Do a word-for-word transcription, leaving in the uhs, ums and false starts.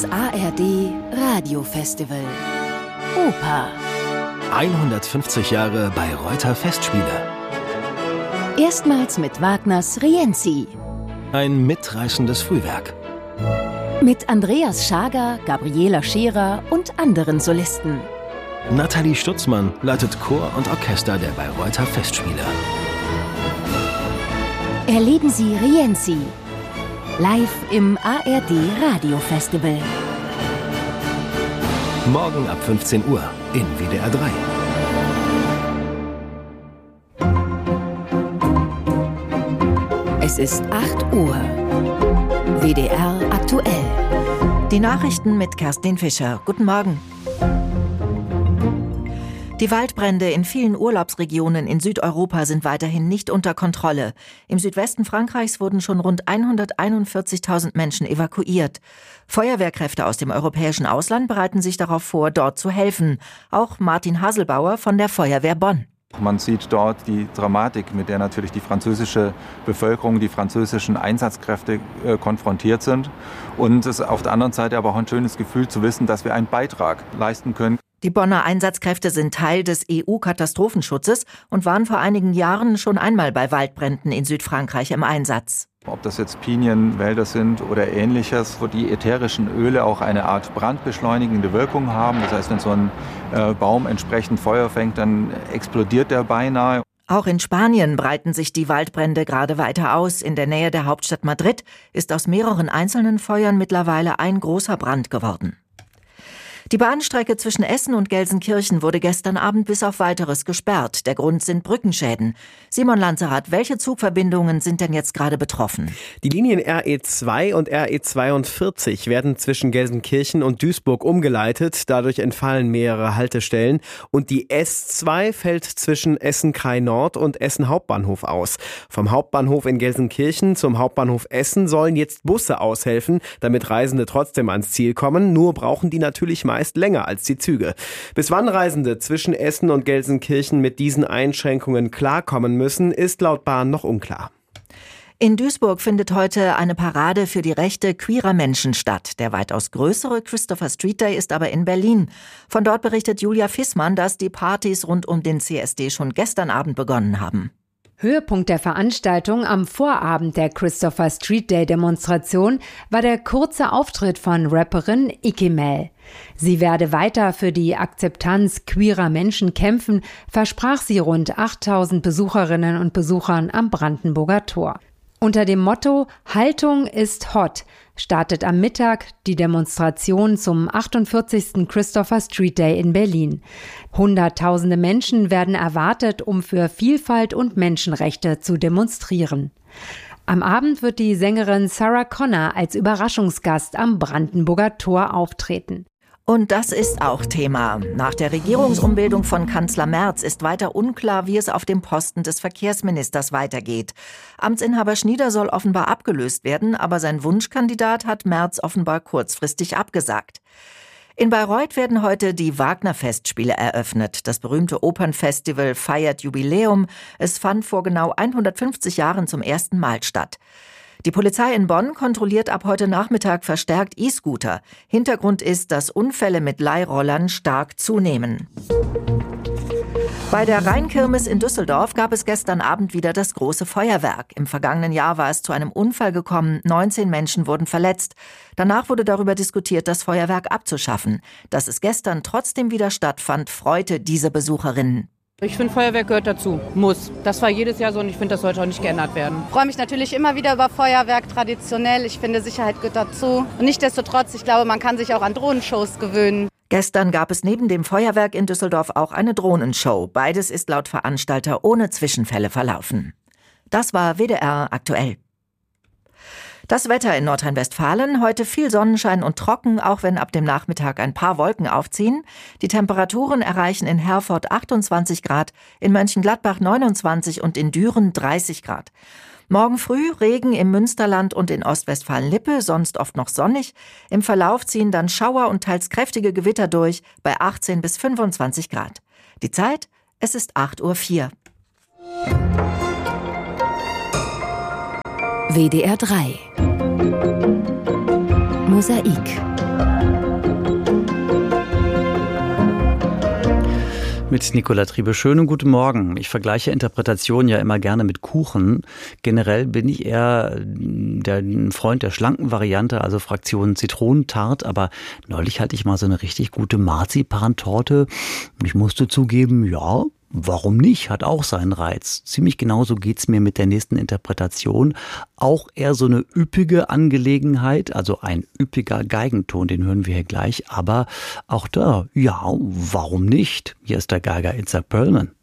A R D Radiofestival Oper. hundertfünfzig Jahre Bayreuther Festspiele. Erstmals mit Wagners Rienzi. Ein mitreißendes Frühwerk. Mit Andreas Schager, Gabriela Scherer und anderen Solisten. Nathalie Stutzmann leitet Chor und Orchester der Bayreuther Festspiele. Erleben Sie Rienzi live im A R D Radiofestival. Morgen ab fünfzehn Uhr in W D R drei. Es ist acht Uhr. W D R aktuell. Die Nachrichten mit Kerstin Fischer. Guten Morgen. Die Waldbrände in vielen Urlaubsregionen in Südeuropa sind weiterhin nicht unter Kontrolle. Im Südwesten Frankreichs wurden schon rund hunderteinundvierzigtausend Menschen evakuiert. Feuerwehrkräfte aus dem europäischen Ausland bereiten sich darauf vor, dort zu helfen. Auch Martin Haselbauer von der Feuerwehr Bonn. Man sieht dort die Dramatik, mit der natürlich die französische Bevölkerung, die französischen Einsatzkräfte äh, konfrontiert sind. Und es ist auf der anderen Seite aber auch ein schönes Gefühl zu wissen, dass wir einen Beitrag leisten können. Die Bonner Einsatzkräfte sind Teil des E U-Katastrophenschutzes und waren vor einigen Jahren schon einmal bei Waldbränden in Südfrankreich im Einsatz. Ob das jetzt Pinienwälder sind oder Ähnliches, wo die ätherischen Öle auch eine Art brandbeschleunigende Wirkung haben. Das heißt, wenn so ein äh, Baum entsprechend Feuer fängt, dann explodiert der beinahe. Auch in Spanien breiten sich die Waldbrände gerade weiter aus. In der Nähe der Hauptstadt Madrid ist aus mehreren einzelnen Feuern mittlerweile ein großer Brand geworden. Die Bahnstrecke zwischen Essen und Gelsenkirchen wurde gestern Abend bis auf Weiteres gesperrt. Der Grund sind Brückenschäden. Simon Lanzerath, welche Zugverbindungen sind denn jetzt gerade betroffen? Die Linien R E zwei und R E zweiundvierzig werden zwischen Gelsenkirchen und Duisburg umgeleitet. Dadurch entfallen mehrere Haltestellen. Und die S zwei fällt zwischen Essen-Kraai Nord und Essen Hauptbahnhof aus. Vom Hauptbahnhof in Gelsenkirchen zum Hauptbahnhof Essen sollen jetzt Busse aushelfen, damit Reisende trotzdem ans Ziel kommen. Nur brauchen die natürlich meist länger als die Züge. Bis wann Reisende zwischen Essen und Gelsenkirchen mit diesen Einschränkungen klarkommen müssen, ist laut Bahn noch unklar. In Duisburg findet heute eine Parade für die Rechte queerer Menschen statt. Der weitaus größere Christopher Street Day ist aber in Berlin. Von dort berichtet Julia Fissmann, dass die Partys rund um den C S D schon gestern Abend begonnen haben. Höhepunkt der Veranstaltung am Vorabend der Christopher Street Day Demonstration war der kurze Auftritt von Rapperin Icki Mel. Sie werde weiter für die Akzeptanz queerer Menschen kämpfen, versprach sie rund achttausend Besucherinnen und Besuchern am Brandenburger Tor. Unter dem Motto Haltung ist hot startet am Mittag die Demonstration zum achtundvierzigsten Christopher Street Day in Berlin. Hunderttausende Menschen werden erwartet, um für Vielfalt und Menschenrechte zu demonstrieren. Am Abend wird die Sängerin Sarah Connor als Überraschungsgast am Brandenburger Tor auftreten. Und das ist auch Thema. Nach der Regierungsumbildung von Kanzler Merz ist weiter unklar, wie es auf dem Posten des Verkehrsministers weitergeht. Amtsinhaber Schnieder soll offenbar abgelöst werden, aber sein Wunschkandidat hat Merz offenbar kurzfristig abgesagt. In Bayreuth werden heute die Wagner-Festspiele eröffnet. Das berühmte Opernfestival feiert Jubiläum. Es fand vor genau hundertfünfzig Jahren zum ersten Mal statt. Die Polizei in Bonn kontrolliert ab heute Nachmittag verstärkt E-Scooter. Hintergrund ist, dass Unfälle mit Leihrollern stark zunehmen. Bei der Rheinkirmes in Düsseldorf gab es gestern Abend wieder das große Feuerwerk. Im vergangenen Jahr war es zu einem Unfall gekommen, neunzehn Menschen wurden verletzt. Danach wurde darüber diskutiert, das Feuerwerk abzuschaffen. Dass es gestern trotzdem wieder stattfand, freute diese Besucherinnen. Ich finde, Feuerwerk gehört dazu. Muss. Das war jedes Jahr so und ich finde, das sollte auch nicht geändert werden. Ich freue mich natürlich immer wieder über Feuerwerk, traditionell. Ich finde, Sicherheit gehört dazu. Und nichtsdestotrotz, ich glaube, man kann sich auch an Drohnenshows gewöhnen. Gestern gab es neben dem Feuerwerk in Düsseldorf auch eine Drohnenshow. Beides ist laut Veranstalter ohne Zwischenfälle verlaufen. Das war W D R aktuell. Das Wetter in Nordrhein-Westfalen, heute viel Sonnenschein und trocken, auch wenn ab dem Nachmittag ein paar Wolken aufziehen. Die Temperaturen erreichen in Herford achtundzwanzig Grad, in Mönchengladbach neunundzwanzig und in Düren dreißig Grad. Morgen früh Regen im Münsterland und in Ostwestfalen-Lippe, sonst oft noch sonnig. Im Verlauf ziehen dann Schauer und teils kräftige Gewitter durch bei achtzehn bis fünfundzwanzig Grad. Die Zeit, es ist acht Uhr vier. W D R drei Mosaik Mit Nicola Triebe. Schönen guten Morgen. Ich vergleiche Interpretationen ja immer gerne mit Kuchen. Generell bin ich eher der ein Freund der schlanken Variante, also Fraktion Zitronentart. Aber neulich hatte ich mal so eine richtig gute Marzipantorte. Und ich musste zugeben, ja, warum nicht? Hat auch seinen Reiz. Ziemlich genauso geht's mir mit der nächsten Interpretation. Auch eher so eine üppige Angelegenheit, also ein üppiger Geigenton, den hören wir hier gleich. Aber auch da, ja, warum nicht? Hier ist der Geiger Itzhak Perlman.